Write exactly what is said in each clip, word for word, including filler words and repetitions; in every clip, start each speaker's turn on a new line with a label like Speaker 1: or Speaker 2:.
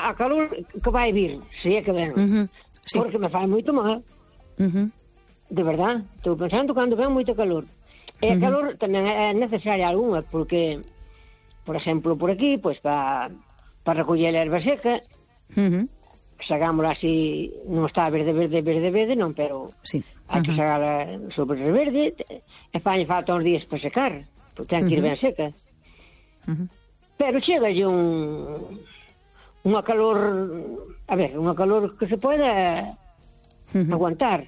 Speaker 1: a calor que vai vir, se é que ven. Uh -huh. Sí. Porque me fai moito mal. Uh -huh. De verdad, estou pensando cando ven moito calor. E a uh -huh. calor tamén é necesaria algunha, porque, por exemplo, por aquí, pois, para pa recoller a erva seca, uh -huh. sagámola así, non está verde, verde, verde, verde, non, pero sí. hai uh -huh. que sagala sobre verde, e fai falta uns días para secar, porque ten que ir uh -huh. ben seca. Uh -huh. Pero chegalle un... unha calor, a ver, unha calor que se poida uh -huh. aguantar,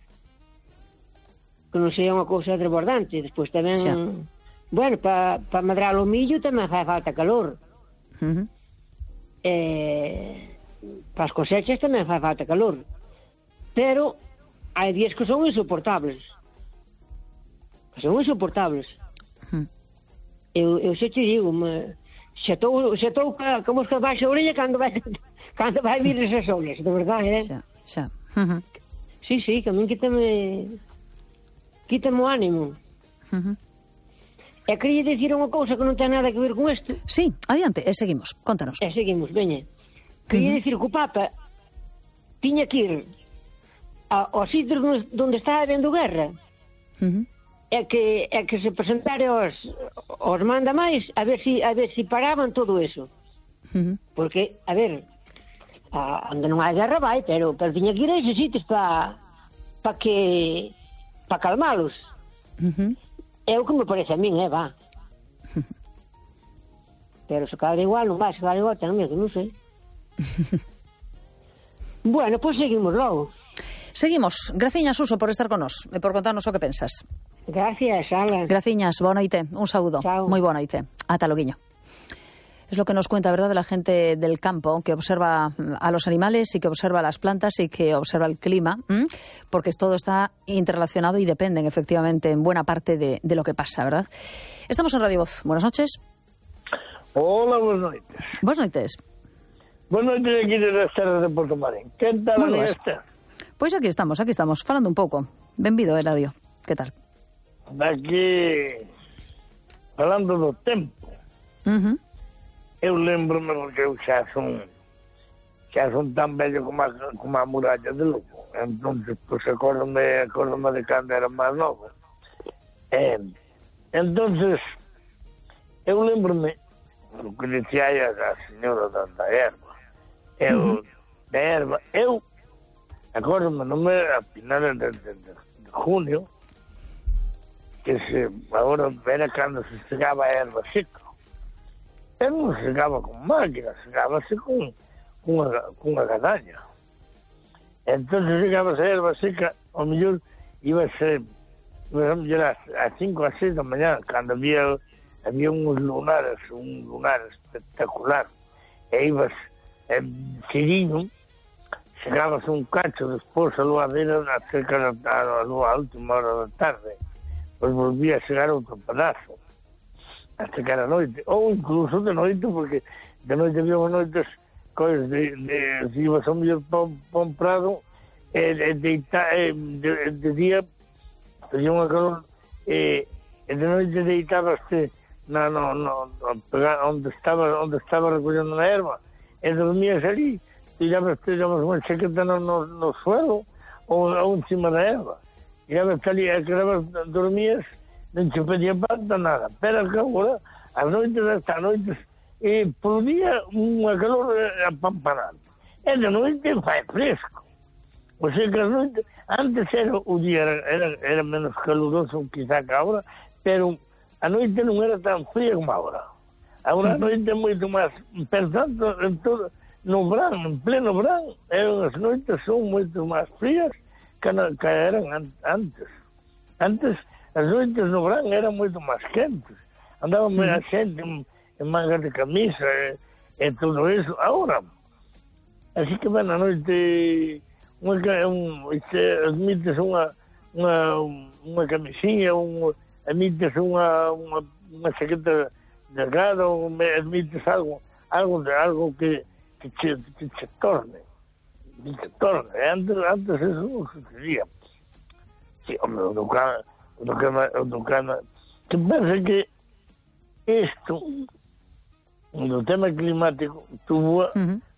Speaker 1: que non sea unha cousa desbordante. Despois tamén, xa. bueno, para pa madrar o millo tamén fai falta calor. Uh -huh. Eh, para as cosechas tamén fai falta calor. Pero hai días que son insoportables. Que son insoportables. Uh -huh. Eu, eu xe te digo, me... xa estou, xa estou como que baixa a orella cando vai cando vai vir esas olas, de verdade, eh?
Speaker 2: Xa, xa. Uh -huh.
Speaker 1: Sí, sí, que a min quítame quítame o ánimo. Uh -huh. E quería dicir unha cousa que non ten nada que ver con isto.
Speaker 2: Sí, adiante, e seguimos, contanos.
Speaker 1: E seguimos, veña. Quería uh -huh. dicir que o Papa tiña que ir aos sitios onde está habendo guerra. Uh -huh. É que, é que se presentare aos, aos manda máis a ver si, a ver si paraban todo eso. Uh -huh. Porque, a ver, a, onde non hai guerra vai, pero, pero tiña que ir a esos sitios para pa que para calmalos. Uh -huh. É o que me parece a min, eh, va. Uh -huh. Pero se cadra igual, non vai, se cadra igual, ten medo, non sei. Bueno, pois pues seguimos logo.
Speaker 2: Seguimos. Graciñas, Suso, por estar con nos e por contarnos o que pensas.
Speaker 1: Gracias, Ala.
Speaker 2: Graciñas, boa noite. Un saúdo.
Speaker 1: Chao.
Speaker 2: Moi boa noite. Ata loguiño. Es lo que nos cuenta, ¿verdad?, de la gente del campo, que observa a los animales y que observa las plantas y que observa el clima, ¿m? Porque todo está interrelacionado y dependen, efectivamente, en buena parte de, de lo que pasa, ¿verdad? Estamos en Radio Voz. Buenas noches.
Speaker 3: Hola, buenas noites.
Speaker 2: Buenas noites.
Speaker 3: Buenas noites aquí de las terras de Porto Marín. Que tal a esta?
Speaker 2: Pois aquí estamos, aquí estamos, falando un pouco. Benvido, Eladio. Que tal?
Speaker 3: Aquí, falando do tempo, uh -huh. eu lembro-me porque eu xa son xa son tan vello como a, como a muralla de Lugo. Entonces, pois, pues, acórdame, acórdame de cando era máis novo. Eh, entonces, eu lembro-me o que dicía a señora da, da erva. Eu, uh -huh. da erva, eu acórdame, non me a finales de, de, de, de junio, que se, agora era cando se segaba a erva seca. Eu non se segaba con máquina, segábase con, con, a, con a gadaña. Entón, segábase a erva seca, ao mellor iba a ser, iba a ser ás cinco, ás seis da mañá, cando había, había uns lunares, un lunar espectacular, e ibas eh, seguindo, chegábase un cacho despois a luadeira cerca da a, a última hora da tarde, pois volvía a chegar outro pedazo hasta que era noite, ou incluso de noite, porque de noite había unhas noites coisas de, de se ibas ao mellor para un prado e, e deita, e, de, de día había unha calor e, e de noite deitábaste na, no, no, no, onde estaba onde estaba recollendo na erva e dormías ali. Tirabas, tirabas unha chaqueta no, no, no suelo ou, ou encima da erva. Tirabas ali, acabas, dormías, non te pedía falta nada. Pero que agora, as noites, hasta as noites, e por día unha calor apamparada. E de noite fai fresco. O sea que as noites, antes era o día, era, era, era menos caluroso quizá que agora, pero a noite non era tan fría como agora. Agora a noite é moito máis, per tanto, en todo... no verán, en pleno verán, as noites son moito máis frías que, na, que eran an, antes. Antes, as noites no verán eran moito máis quentes. Andaban mm. a xente en, en mangas de camisa e, e todo eso. Agora, así que, bueno, a noite, unha, un, admites unha, unha, unha camisinha, un, admites unha, unha, unha chaqueta delgada, ou admites algo, algo, algo que que che, que che torne, que che torne. Antes, antes eso non sucedía. Sí, hombre, o do cana, o do cana, o do cana, que pensa que isto, do tema climático, tuvo, uh -huh.